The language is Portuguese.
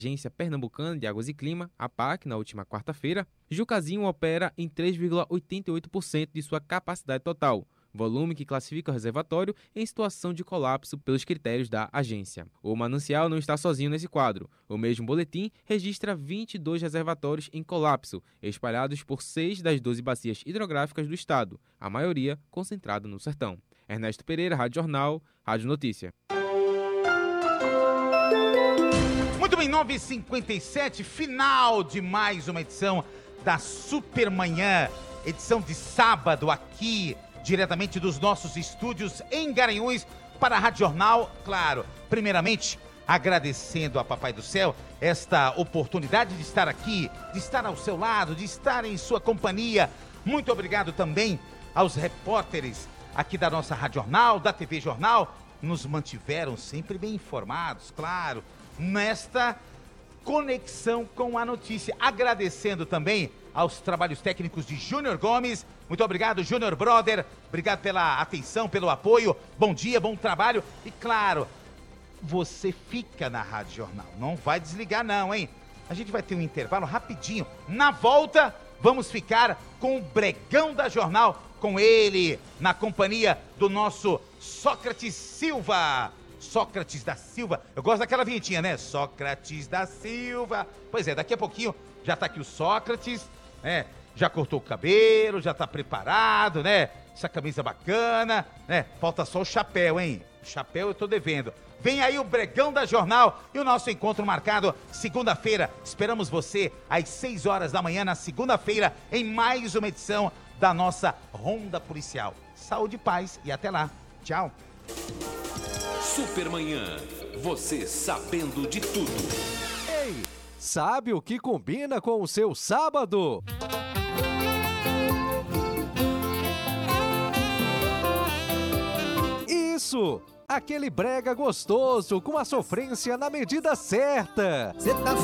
Agência Pernambucana de Águas e Clima, APAC, na última quarta-feira, Jucazinho opera em 3,88% de sua capacidade total, volume que classifica o reservatório em situação de colapso pelos critérios da agência. O manancial não está sozinho nesse quadro. O mesmo boletim registra 22 reservatórios em colapso, espalhados por 6 das 12 bacias hidrográficas do estado, a maioria concentrada no sertão. Ernesto Pereira, Rádio Jornal, Rádio Notícia. Muito bem, 9h57, final de mais uma edição da Supermanhã, edição de sábado aqui, diretamente dos nossos estúdios em Garanhuns, para a Rádio Jornal. Claro, primeiramente, agradecendo a Papai do Céu esta oportunidade de estar aqui, de estar ao seu lado, de estar em sua companhia. Muito obrigado também aos repórteres aqui da nossa Rádio Jornal, da TV Jornal, nos mantiveram sempre bem informados, claro, nesta conexão com a notícia. Agradecendo também aos trabalhos técnicos de Júnior Gomes. Muito obrigado, Júnior Brother. Obrigado pela atenção, pelo apoio. Bom dia, bom trabalho. E claro, você fica na Rádio Jornal. Não vai desligar não, hein? A gente vai ter um intervalo rapidinho. Na volta, vamos ficar com o Bregão da Jornal, com ele, na companhia do nosso Sócrates Silva. Sócrates da Silva. Eu gosto daquela vinhetinha, né? Sócrates da Silva. Pois é, daqui a pouquinho já tá aqui o Sócrates, né? Já cortou o cabelo, já tá preparado, né? Essa camisa bacana, né? Falta só o chapéu, hein? O chapéu eu tô devendo. Vem aí o Bregão da Jornal e o nosso encontro marcado segunda-feira. Esperamos você às 6 horas da manhã na segunda-feira em mais uma edição da nossa Ronda Policial. Saúde e paz e até lá. Tchau. Supermanhã, você sabendo de tudo. Ei, sabe o que combina com o seu sábado? Isso! Aquele brega gostoso com a sofrência na medida certa.